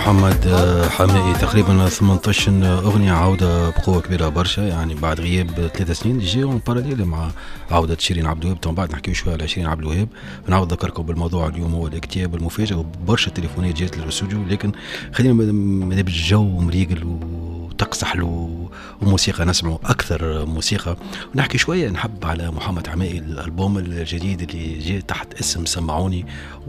محمد حمائي تقريبا 18 أغنية عودة بقوة كبيرة برشا، يعني بعد غياب 3 سنين جاءوا باراليل مع عودة شيرين عبد الوهاب. طبعا بعد نحكيو شوية على شيرين عبد الوهاب. نعاود نذكركم بالموضوع اليوم هو الاكتئاب المفاجئ وبرشا تليفونات جات للاستوديو، لكن خلينا مادام الجو مريقل وتقصح له وموسيقى نسمعه أكثر موسيقى، ونحكي شوية نحب على محمد حمائي الألبوم الجديد اللي جاء تحت اسم سمعوني،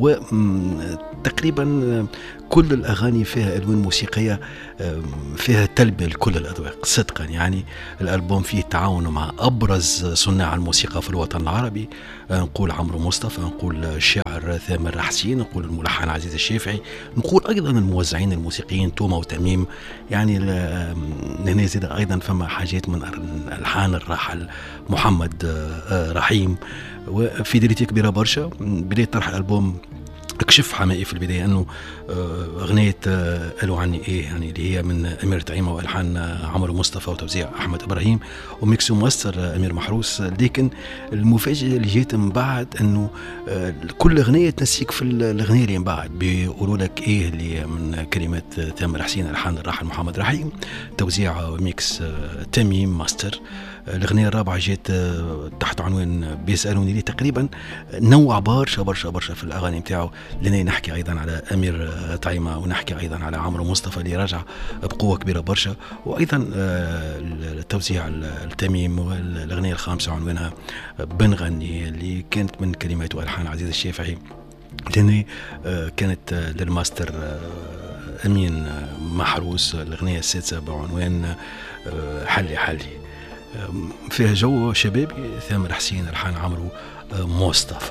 وتقريبا كل الأغاني فيها ألوان موسيقية فيها تلبية لكل الأذواق صدقا. يعني الألبوم فيه تعاون مع أبرز صناع الموسيقى في الوطن العربي، نقول عمرو مصطفى، نقول الشاعر ثامر حسين، نقول الملحن عزيز الشافعي، نقول أيضا الموزعين الموسيقيين توما وتميم. يعني هنا زاد أيضا فما حاجات من ألحان الراحل محمد رحيم، وفيداليتي كبيرة برشا. بداية طرح الألبوم اكشف حمائي في البداية أنه أغنية قالوا عني إيه، يعني اللي هي من أمير طعيمة وألحان عمرو مصطفى وتوزيع أحمد إبراهيم وميكس وماستر أمير محروس. لكن المفاجأة اللي جيت من بعد أنه كل أغنية تنسيك في الأغنية اللي من بعد، بيقولوا لك إيه اللي من كلمات ثامر حسين، ألحان الراحل محمد رحيم، توزيع ميكس تميم ماستر. الأغنية الرابعة جيت تحت عنوان بيسألوني ليه. تقريبا نوع برشا برشا برشا في الأغاني متاعه، لأني نحكي أيضا على أمير طعيمة ونحكي أيضا على عمرو مصطفى اللي رجع بقوة كبيرة برشا، وأيضا التوزيع التميم. والأغنية الخامسة عنوانها بنغني اللي كانت من كلمات وألحان عزيز الشافعي، لأني كانت للماستر أمين محروس. الأغنية السادسة بعنوان حلي حلي، فيها جو شبابي، ثامر حسين، ألحان عمرو مصطفى.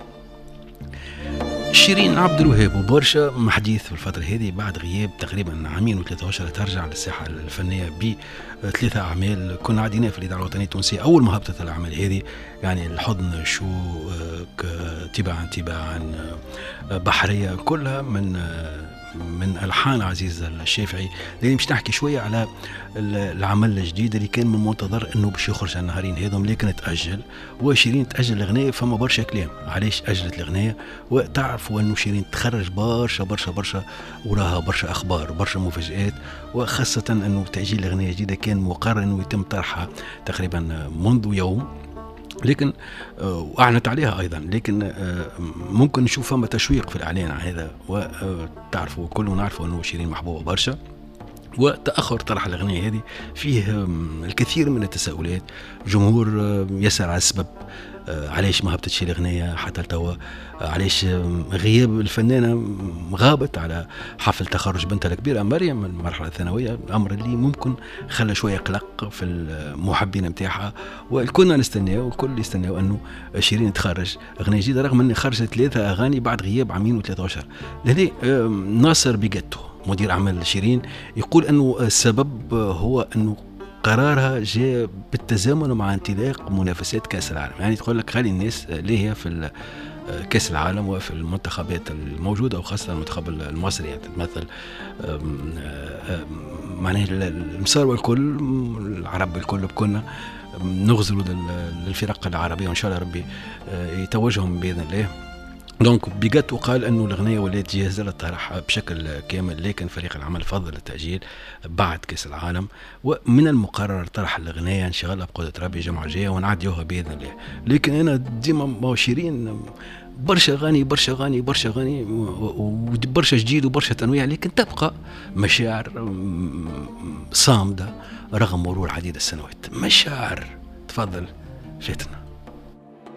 شيرين عبد الوهاب وبرشا محديث في الفترة هذه بعد غياب تقريبا عامين و3 أشهر ترجع للساحة الفنية ب3 أعمال كنا عادينها في الإذاعة الوطنية التونسية. أول ما هبطت الأعمال هذه يعني الحضن شو تباعا بحرية، كلها من ألحان عزيز الشافعي. لأني مش نحكي شوية على العمل الجديد اللي كان من منتظر أنه باش يخرج النهارين هذم، لكن تأجل. وشيرين تأجل الأغنية، فما برشا كلام علاش أجلت الأغنية. وتعرفوا أنه شيرين تخرج برشا برشا برشا، وراها برشا أخبار برشا مفاجآت، وخاصة أنه تأجيل الأغنية الجديدة كان مقرر أنه يتم طرحها تقريبا منذ يوم، لكن أعلنت عليها أيضا. لكن ممكن نشوف فما تشويق في الإعلان عن هذا، وتعرفوا كلنا نعرفوا أنه شيرين محبوبة برشا، وتأخر طرح الأغنية هذه فيه الكثير من التساؤلات. جمهور يسأل على السبب، علاش ما هبطتش الأغنية حتى توا، علاش غياب الفنانة غابت على حفل تخرج بنتها الكبيرة مريم من المرحلة الثانوية، الأمر اللي ممكن خلى شوية قلق في المحبين متاعها. والكلنا نستناه والكل يستناه أنه شيرين تخرج أغنية جديدة، رغم أن خرجت 3 أغاني بعد غياب عامين و3 أشهر. لهذه ناصر بيجاتو مدير أعمال شيرين يقول أنه السبب هو أنه قرارها جاء بالتزامن مع انطلاق منافسات كأس العالم. يعني تقول لك خلي الناس اللي هي في كأس العالم وفي المنتخبات الموجودة، وخاصة المنتخب المصري يعني تمثل معناه المسار الكل، العرب الكل بكلنا نغزلوا للفرق العربية، وإن شاء الله ربي يتوجهم بإذن الله. دونك بيجات وقال انه الاغنيه ولات جاهزه للطرح بشكل كامل، لكن فريق العمل فضل التاجيل بعد كاس العالم، ومن المقرر طرح الاغنيه ان شاء الله بقدره ربي الجمعه الجايه ونعديوها باذن الله. لكن انا ديما شيرين برشا غني برشا غني برشا غني وبرشا جديد وبرشا تنويع، لكن تبقى مشاعر صامده رغم مرور عديد السنوات. مشاعر تفضل فاتنا.